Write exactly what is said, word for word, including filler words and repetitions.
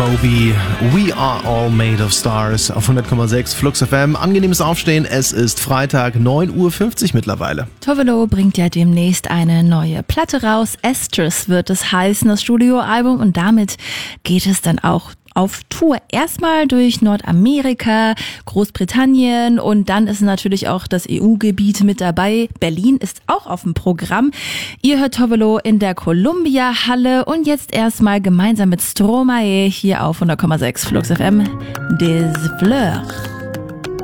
Moby, We Are All Made of Stars auf hundert Komma sechs Flux F M. Angenehmes Aufstehen, es ist Freitag, neun Uhr fünfzig mittlerweile. Tovolo bringt ja demnächst eine neue Platte raus. Estrus wird es heißen, das Studioalbum. Und damit geht es dann auch auf Tour. Erstmal durch Nordamerika, Großbritannien und dann ist natürlich auch das E U-Gebiet mit dabei. Berlin ist auch auf dem Programm. Ihr hört Tovolo in der Columbia-Halle und jetzt erstmal gemeinsam mit Stromae hier auf hundert Komma sechs Flux F M. Des Fleurs.